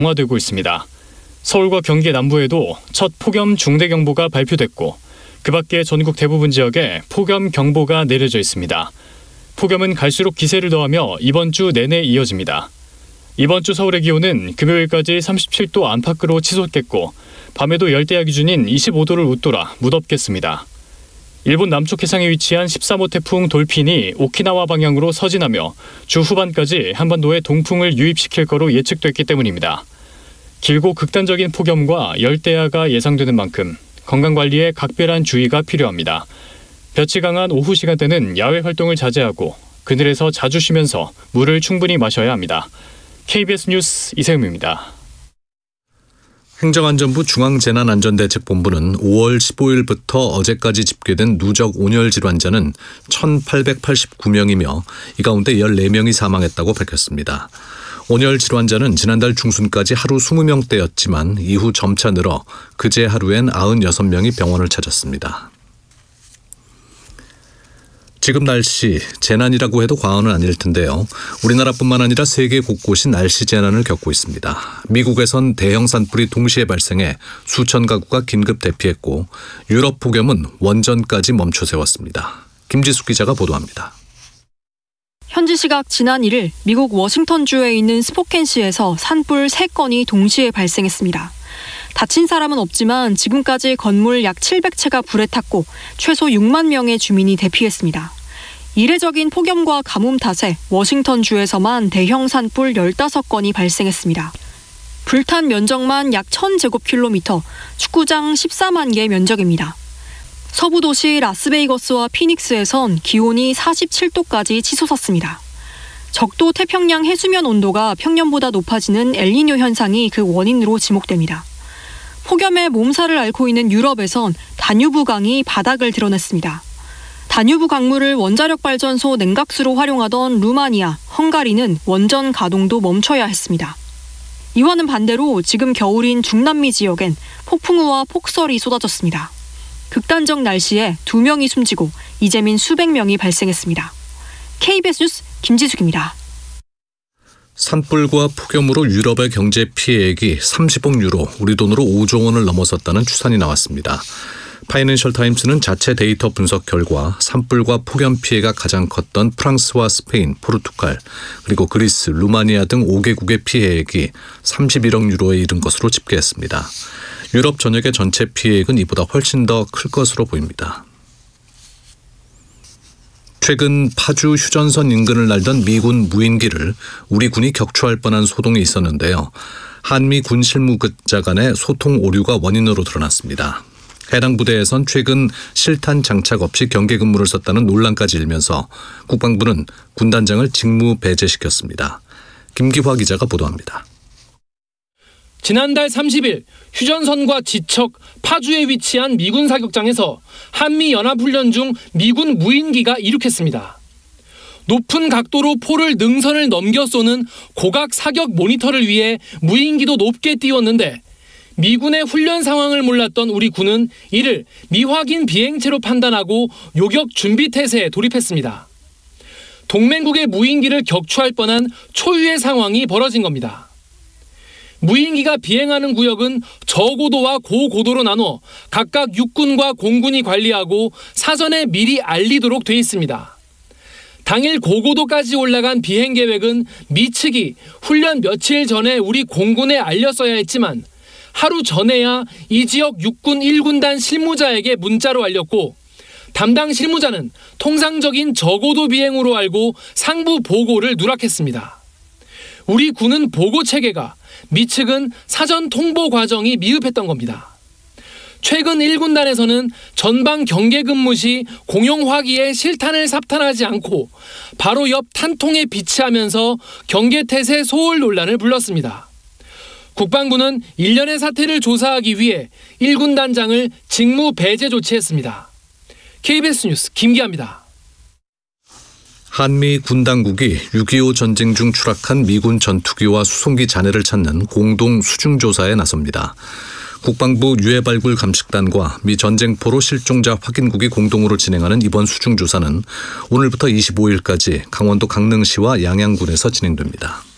강화되고 있습니다. 서울과 경기 남부에도 첫 폭염 중대경보가 발표됐고 그 밖에 전국 대부분 지역에 폭염경보가 내려져 있습니다. 폭염은 갈수록 기세를 더하며 이번 주 내내 이어집니다. 이번 주 서울의 기온은 금요일까지 37도 안팎으로 치솟겠고 밤에도 열대야 기준인 25도를 웃돌아 무덥겠습니다. 일본 남쪽 해상에 위치한 13호 태풍 돌핀이 오키나와 방향으로 서진하며 주 후반까지 한반도에 동풍을 유입시킬 거로 예측됐기 때문입니다. 길고 극단적인 폭염과 열대야가 예상되는 만큼 건강관리에 각별한 주의가 필요합니다. 볕이 강한 오후 시간대는 야외 활동을 자제하고 그늘에서 자주 쉬면서 물을 충분히 마셔야 합니다. KBS 뉴스 이세음입니다. 행정안전부 중앙재난안전대책본부는 5월 15일부터 어제까지 집계된 누적 온열 질환자는 1,889명이며 이 가운데 14명이 사망했다고 밝혔습니다. 온열 질환자는 지난달 중순까지 하루 20명대였지만 이후 점차 늘어 그제 하루엔 96명이 병원을 찾았습니다. 지금 날씨, 재난이라고 해도 과언은 아닐 텐데요. 우리나라뿐만 아니라 세계 곳곳이 날씨 재난을 겪고 있습니다. 미국에선 대형 산불이 동시에 발생해 수천 가구가 긴급 대피했고 유럽 폭염은 원전까지 멈춰 세웠습니다. 김지숙 기자가 보도합니다. 현지 시각 지난 1일 미국 워싱턴주에 있는 스포켄시에서 산불 3건이 동시에 발생했습니다. 다친 사람은 없지만 지금까지 건물 약 700채가 불에 탔고 최소 6만 명의 주민이 대피했습니다. 이례적인 폭염과 가뭄 탓에 워싱턴주에서만 대형 산불 15건이 발생했습니다. 불탄 면적만 약 1000제곱킬로미터, 축구장 14만 개 면적입니다. 서부 도시 라스베이거스와 피닉스에선 기온이 47도까지 치솟았습니다. 적도 태평양 해수면 온도가 평년보다 높아지는 엘니뇨 현상이 그 원인으로 지목됩니다. 폭염에 몸살을 앓고 있는 유럽에선 다뉴브 강이 바닥을 드러냈습니다. 다뉴브 강물을 원자력 발전소 냉각수로 활용하던 루마니아, 헝가리는 원전 가동도 멈춰야 했습니다. 이와는 반대로 지금 겨울인 중남미 지역엔 폭풍우와 폭설이 쏟아졌습니다. 극단적 날씨에 2명이 숨지고 이재민 수백 명이 발생했습니다. KBS 뉴스 김지숙입니다. 산불과 폭염으로 유럽의 경제 피해액이 30억 유로, 우리 돈으로 5조 원을 넘어섰다는 추산이 나왔습니다. 파이낸셜 타임스는 자체 데이터 분석 결과 산불과 폭염 피해가 가장 컸던 프랑스와 스페인, 포르투갈, 그리고 그리스, 루마니아 등 5개국의 피해액이 31억 유로에 이른 것으로 집계했습니다. 유럽 전역의 전체 피해액은 이보다 훨씬 더 클 것으로 보입니다. 최근 파주 휴전선 인근을 날던 미군 무인기를 우리 군이 격추할 뻔한 소동이 있었는데요. 한미 군 실무급자 간의 소통 오류가 원인으로 드러났습니다. 해당 부대에선 최근 실탄 장착 없이 경계 근무를 썼다는 논란까지 일면서 국방부는 군단장을 직무 배제시켰습니다. 김기화 기자가 보도합니다. 지난달 30일 휴전선과 지척 파주에 위치한 미군 사격장에서 한미연합훈련 중 미군 무인기가 이륙했습니다. 높은 각도로 포를 능선을 넘겨 쏘는 고각 사격 모니터를 위해 무인기도 높게 띄웠는데 미군의 훈련 상황을 몰랐던 우리 군은 이를 미확인 비행체로 판단하고 요격 준비 태세에 돌입했습니다. 동맹국의 무인기를 격추할 뻔한 초유의 상황이 벌어진 겁니다. 무인기가 비행하는 구역은 저고도와 고고도로 나눠 각각 육군과 공군이 관리하고 사전에 미리 알리도록 돼 있습니다. 당일 고고도까지 올라간 비행 계획은 미 측이 훈련 며칠 전에 우리 공군에 알렸어야 했지만 하루 전에야 이 지역 육군 1군단 실무자에게 문자로 알렸고 담당 실무자는 통상적인 저고도 비행으로 알고 상부 보고를 누락했습니다. 우리 군은 보고 체계가, 미 측은 사전 통보 과정이 미흡했던 겁니다. 최근 1군단에서는 전방 경계 근무 시 공용 화기에 실탄을 삽탄하지 않고 바로 옆 탄통에 비치하면서 경계태세 소홀 논란을 불렀습니다. 국방부는 일련의 사태를 조사하기 위해 1군단장을 직무 배제 조치했습니다. KBS 뉴스 김기아입니다. 한미 군 당국이 6.25 전쟁 중 추락한 미군 전투기와 수송기 잔해를 찾는 공동 수중조사에 나섭니다. 국방부 유해발굴 감식단과 미 전쟁포로 실종자 확인국이 공동으로 진행하는 이번 수중조사는 오늘부터 25일까지 강원도 강릉시와 양양군에서 진행됩니다.